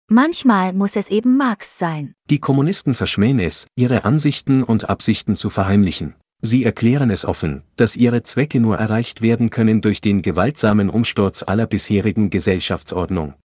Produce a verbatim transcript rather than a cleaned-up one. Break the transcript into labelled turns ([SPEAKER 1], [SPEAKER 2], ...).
[SPEAKER 1] Manchmal muss es eben Marx sein.
[SPEAKER 2] Die Kommunisten verschmähen es, ihre Ansichten und Absichten zu verheimlichen. Sie erklären es offen, dass ihre Zwecke nur erreicht werden können durch den gewaltsamen Umsturz aller bisherigen Gesellschaftsordnung.